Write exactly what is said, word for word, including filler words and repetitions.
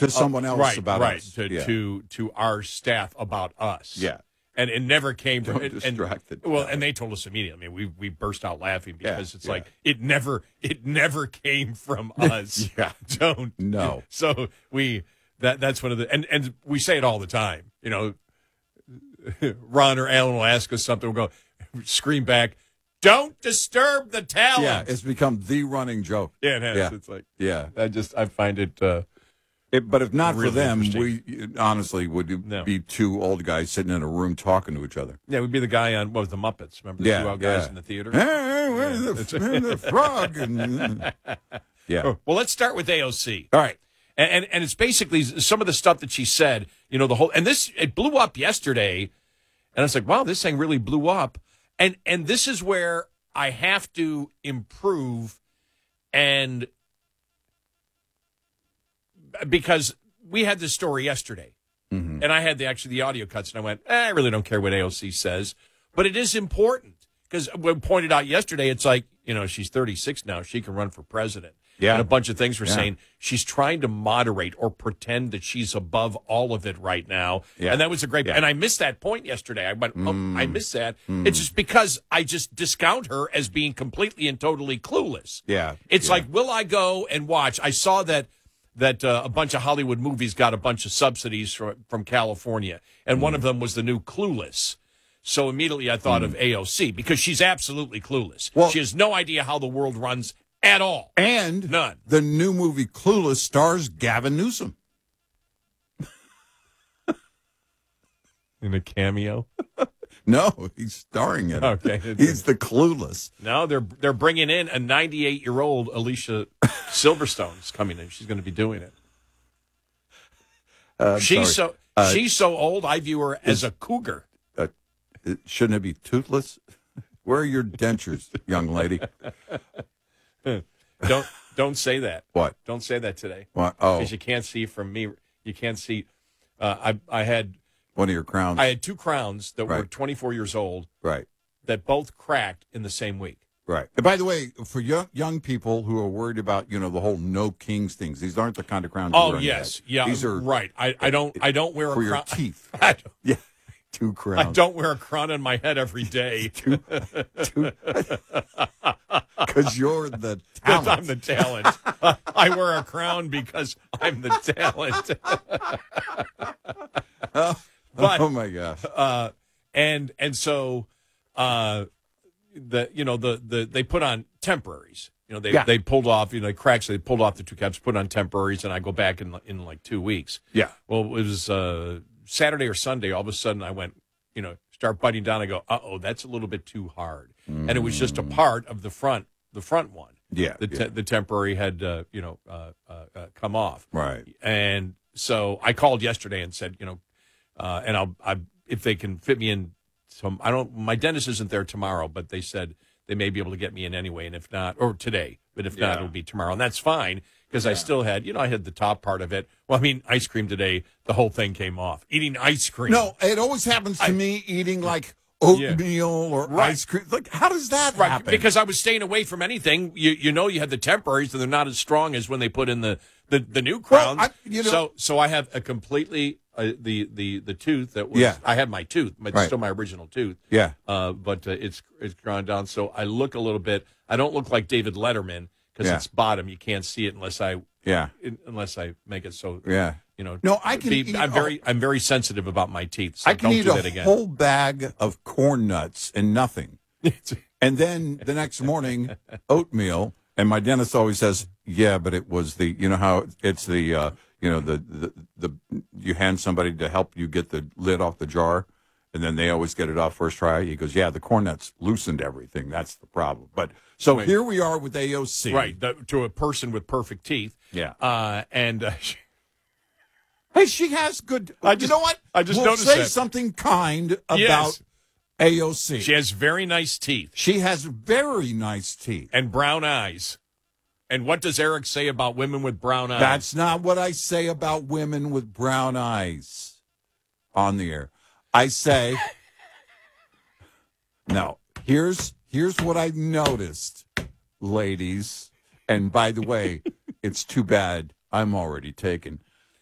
to someone else right, about right, us. to, Yeah. to to our staff about us. Yeah. And it never came from Don't and, distract and, the well, talent. and they told us immediately. I mean, we we burst out laughing because Yeah, it's yeah. like it never it never came from us. Yeah. Don't No. So we that that's one of the and and we say it all the time. You know, Ron or Alan will ask us something. We'll go scream back, "Don't disturb the talent." Yeah, it's become the running joke. Yeah, it has. Yeah. It's like Yeah. I just I find it. Uh, It, but if not Really for them, interesting. we honestly would No. be two old guys sitting in a room talking to each other. yeah, we'd be the guy on what was the Muppets? Remember the Yeah, two old guys yeah. in the theater? Hey, where's the, where's the frog? And, yeah. Well, let's start with A O C. All right. And, and and it's basically some of the stuff that she said, you know, the whole and this it blew up yesterday, and it's like, wow, this thing really blew up, and and this is where I have to improve, and because we had this story yesterday, Mm-hmm. and I had the actually the audio cuts, and I went, eh, I really don't care what A O C says, but it is important because when pointed out yesterday, it's like, you know, she's thirty-six now, she can run for president. Yeah. And a bunch of things were Yeah. saying she's trying to moderate or pretend that she's above all of it right now. Yeah. And that was a great, Yeah. and I missed that point yesterday. I went, oh, Mm. I missed that. Mm. It's just because I just discount her as being completely and totally clueless. Yeah. It's yeah. like, will I go and watch? I saw that that uh, a bunch of Hollywood movies got a bunch of subsidies from, from California, and one of them was the new Clueless. So immediately I thought of A O C because she's absolutely clueless. Well- she has no idea how the world runs at all. And None. the new movie Clueless stars Gavin Newsom. In a cameo? No, he's starring in it. Okay. He's the Clueless. No, they're they're bringing in a ninety-eight-year-old Alicia Silverstone's coming in. She's going to be doing it. Uh, I'm she's sorry. so Uh, she's so old. I view her as a cougar. Uh, shouldn't it be toothless? Where are your dentures, young lady? Don't don't say that. What? Don't say that today. What? Oh, Because you can't see from me. You can't see. Uh, I I had one of your crowns. I had two crowns that were Right. twenty-four years old right, that both cracked in the same week. right. And by the way, for young young people who are worried about, you know, the whole no kings things, these aren't the kind of crowns. Oh you're wearing yes, yet. yeah, These are right. I, I don't I don't wear a for your crown. teeth. I don't, Yeah, two I crowns. don't wear a crown on my head every day. Because you're the Because talent. I'm the talent. I wear a crown because I'm the talent. oh, But- oh my gosh. uh, and and so uh, the you know the the they put on temporaries. You know they Yeah. they pulled off you know cracks. They pulled off the two caps, put on temporaries, and I go back in in like two weeks. Yeah. Well, it was uh, Saturday or Sunday. All of a sudden, I went you know start biting down. I go, uh oh, that's a little bit too hard, and it was just a part of the front the front one. Yeah. The te- yeah. the temporary had uh, you know uh, uh, uh, come off. Right. And so I called yesterday and said, you know, uh, and I'll, I, if they can fit me in, some, I don't, my dentist isn't there tomorrow, but they said they may be able to get me in anyway. And if not, or today, but if not, Yeah. it'll be tomorrow. And that's fine because I still had, you know, I had the top part of it. Well, I mean, ice cream today, the whole thing came off. Eating ice cream. No, it always happens to I- me eating like oatmeal or Right. ice cream. Like, how does that Right, happen? because I was staying away from anything. You you know, you had the temporaries, and they're not as strong as when they put in the the, the new Well, crowns. I- you know- so so I have a completely uh, the the the tooth that was. Yeah. I have my tooth, but it's Right. still my original tooth. yeah. Uh, but uh, it's it's ground down, so I look a little bit. I don't look like David Letterman because Yeah. it's bottom. You can't see it unless I Yeah. unless I make it so. Yeah. You know. No, I can be- eat I'm a- very I'm very sensitive about my teeth. So I can don't eat do a that again. whole bag of corn nuts and nothing. And then the next morning, oatmeal. And my dentist always says, yeah, but it was the, you know how it's the, uh, you know, the, the, the, you hand somebody to help you get the lid off the jar. And then they always get it off first try. He goes, yeah, the corn nuts loosened everything. That's the problem. But so Right. here we are with A O C. Right, the, to a person with perfect teeth. Yeah. Uh, and uh, Hey, she has good. I just- you know what? I just we'll noticed say that. something kind about Yes. A O C. she has very nice teeth She has very nice teeth. and brown eyes. And what does Eric say about women with brown eyes? That's not what I say about women with brown eyes on the air. I say, no, here's here's what I noticed, ladies. And by the way, it's too bad I'm already taken.